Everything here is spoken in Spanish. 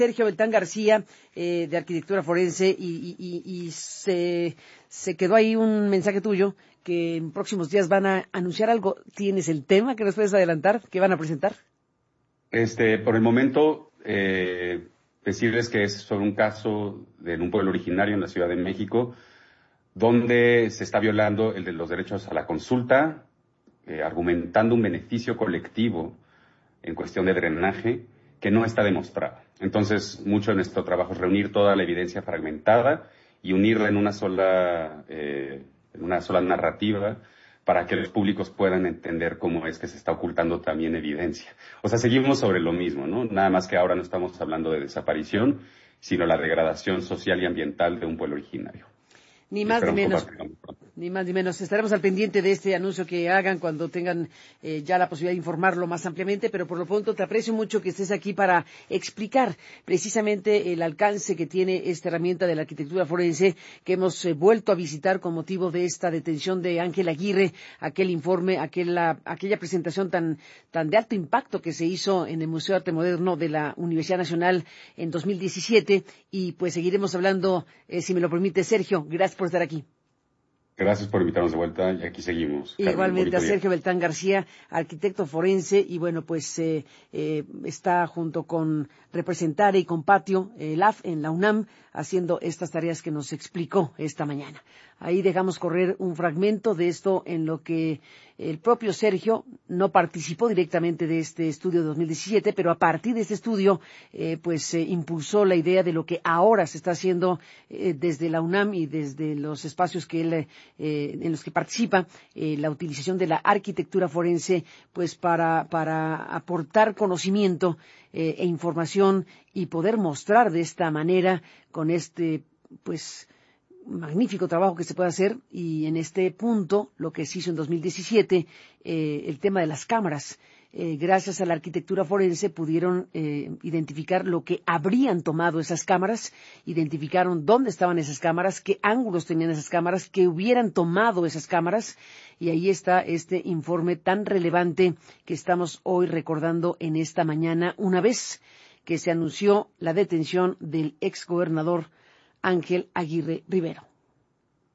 Sergio Beltrán García, de Arquitectura Forense, y se quedó ahí un mensaje tuyo que en próximos días van a anunciar algo. ¿Tienes el tema que nos puedes adelantar? ¿Qué van a presentar? Por el momento, decirles que es sobre un caso en un pueblo originario en la Ciudad de México, donde se está violando el de los derechos a la consulta, argumentando un beneficio colectivo en cuestión de drenaje que no está demostrado. Entonces, mucho de nuestro trabajo es reunir toda la evidencia fragmentada y unirla en una sola narrativa para que los públicos puedan entender cómo es que se está ocultando también evidencia. O sea, seguimos sobre lo mismo, ¿no? Nada más que ahora no estamos hablando de desaparición, sino la degradación social y ambiental de un pueblo originario. Ni más ni menos. Ni más ni menos. Estaremos al pendiente de este anuncio que hagan cuando tengan ya la posibilidad de informarlo más ampliamente, pero por lo pronto te aprecio mucho que estés aquí para explicar precisamente el alcance que tiene esta herramienta de la arquitectura forense que hemos vuelto a visitar con motivo de esta detención de Ángel Aguirre, aquel informe, aquella presentación tan de alto impacto que se hizo en el Museo de Arte Moderno de la Universidad Nacional en 2017, y pues seguiremos hablando, si me lo permite, Sergio. Gracias por estar aquí. Gracias por invitarnos de vuelta y aquí seguimos. Igualmente a Sergio Beltrán García, arquitecto forense, y bueno, pues está junto con Representare y con Patio LAF en la UNAM haciendo estas tareas que nos explicó esta mañana. Ahí dejamos correr un fragmento de esto en lo que el propio Sergio no participó directamente de este estudio de 2017, pero a partir de este estudio impulsó la idea de lo que ahora se está haciendo desde la UNAM y desde los espacios que él en los que participa, la utilización de la arquitectura forense pues para aportar conocimiento e información y poder mostrar de esta manera con este pues magnífico trabajo que se puede hacer. Y en este punto lo que se hizo en 2017, el tema de las cámaras, gracias a la arquitectura forense pudieron identificar lo que habrían tomado esas cámaras, identificaron dónde estaban esas cámaras, qué ángulos tenían esas cámaras, qué hubieran tomado esas cámaras, y ahí está este informe tan relevante que estamos hoy recordando en esta mañana, una vez que se anunció la detención del exgobernador Ángel Aguirre Rivero.